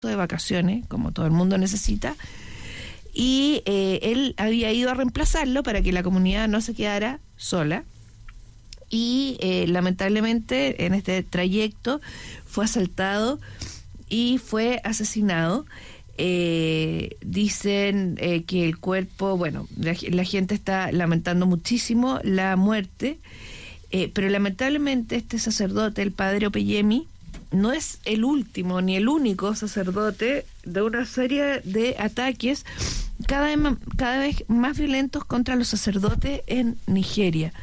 de vacaciones, como todo el mundo necesita, y él había ido a reemplazarlo para que la comunidad no se quedara sola, y lamentablemente en este trayecto fue asaltado y fue asesinado. Dicen que el cuerpo, bueno, la gente está lamentando muchísimo la muerte, pero lamentablemente este sacerdote, el padre Opeyemi, no es el último ni el único sacerdote de una serie de ataques cada vez más violentos contra los sacerdotes en Nigeria.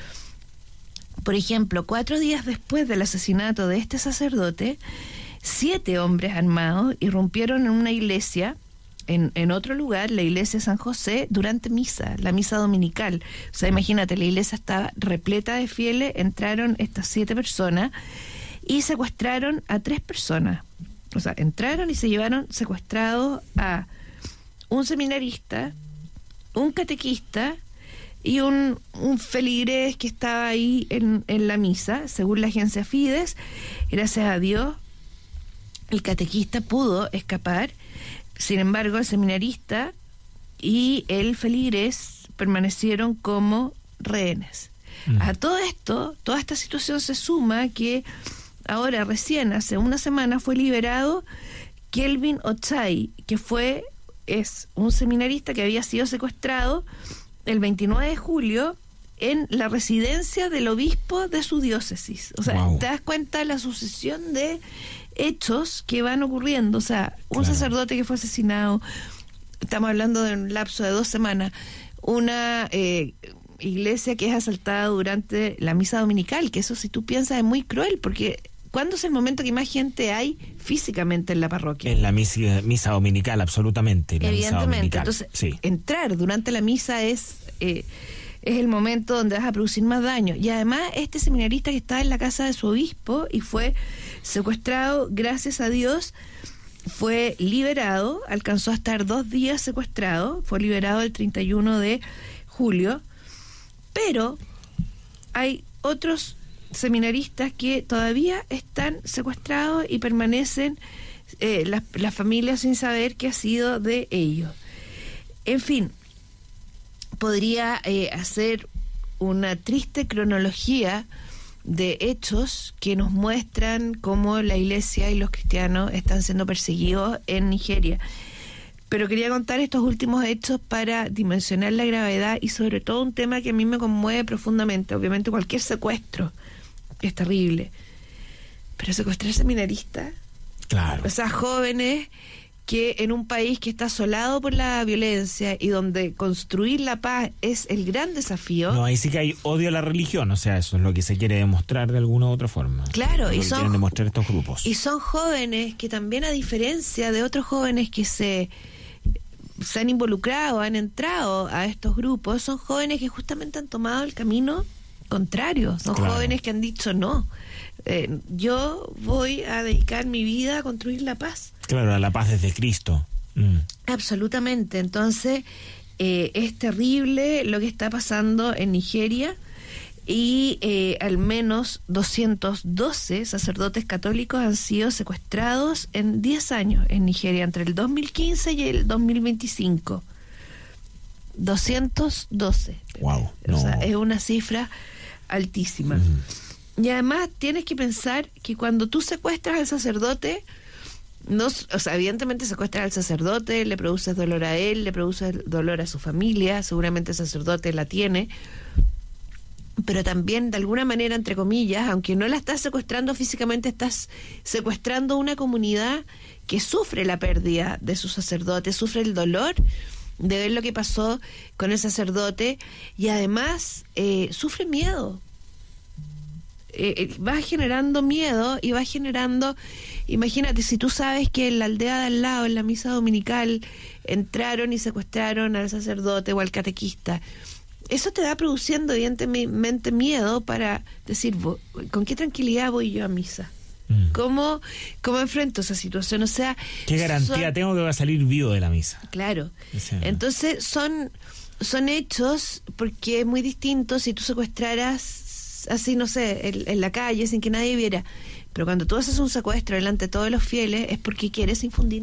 Por ejemplo, 4 días después del asesinato de este sacerdote, 7 hombres armados irrumpieron en una iglesia en otro lugar, la iglesia de San José, durante la misa dominical. O sea, imagínate, la iglesia estaba repleta de fieles, entraron estas 7 personas y secuestraron a 3 personas. O sea, entraron y se llevaron secuestrados a un seminarista, un catequista y un feligrés que estaba ahí en la misa, según la agencia Fides. Gracias a Dios, el catequista pudo escapar. Sin embargo, el seminarista y el feligrés permanecieron como rehenes. A todo esto, toda esta situación se suma que ahora, recién, hace una semana, fue liberado Kelvin Ochai, que es un seminarista que había sido secuestrado el 29 de julio en la residencia del obispo de su diócesis. O sea, wow. Te das cuenta de la sucesión de hechos que van ocurriendo. O sea, un sacerdote que fue asesinado, estamos hablando de un lapso de 2 semanas, una iglesia que es asaltada durante la misa dominical, que eso, si tú piensas, es muy cruel, porque ¿cuándo es el momento que más gente hay físicamente en la parroquia? En la misa dominical, absolutamente. Evidentemente. Entonces, entrar durante la misa es el momento donde vas a producir más daño. Y además, este seminarista que estaba en la casa de su obispo y fue secuestrado, gracias a Dios, fue liberado, alcanzó a estar 2 días secuestrado, fue liberado el 31 de julio, pero hay otros seminaristas que todavía están secuestrados y permanecen las familias sin saber qué ha sido de ellos. En fin, podría hacer una triste cronología de hechos que nos muestran cómo la iglesia y los cristianos están siendo perseguidos en Nigeria. Pero quería contar estos últimos hechos para dimensionar la gravedad y sobre todo un tema que a mí me conmueve profundamente. Obviamente cualquier secuestro es terrible, pero secuestrar seminaristas, claro, o sea, jóvenes que en un país que está asolado por la violencia y donde construir la paz es el gran desafío. No, ahí sí que hay odio a la religión, o sea, eso es lo que se quiere demostrar de alguna u otra forma. Claro, y quieren demostrar estos grupos. Y son jóvenes que también, a diferencia de otros jóvenes que se han involucrado, han entrado a estos grupos, son jóvenes que justamente han tomado el camino contrario, son jóvenes que han dicho no, yo voy a dedicar mi vida a construir la paz. Claro, a la paz desde Cristo. Absolutamente. Entonces, es terrible lo que está pasando en Nigeria y al menos 212 sacerdotes católicos han sido secuestrados en 10 años en Nigeria, entre el 2015 y el 2025. 212. Wow. O sea, es una cifra altísima. Y además tienes que pensar que cuando tú secuestras al sacerdote, o sea, evidentemente secuestras al sacerdote, le produces dolor a él, le produces dolor a su familia, seguramente el sacerdote la tiene, pero también de alguna manera, entre comillas, aunque no la estás secuestrando físicamente, estás secuestrando una comunidad que sufre la pérdida de su sacerdote, sufre el dolor de ver lo que pasó con el sacerdote y además sufre miedo. Va generando miedo y va generando, imagínate, si tú sabes que en la aldea de al lado, en la misa dominical, entraron y secuestraron al sacerdote o al catequista, eso te va produciendo evidentemente miedo para decir, ¿con qué tranquilidad voy yo a misa? ¿Cómo enfrento esa situación? O sea, ¿qué garantía tengo que va a salir vivo de la misa? Claro. Entonces son hechos, porque es muy distinto si tú secuestraras así, no sé, en la calle, sin que nadie viera. Pero cuando tú haces un secuestro delante de todos los fieles es porque quieres infundir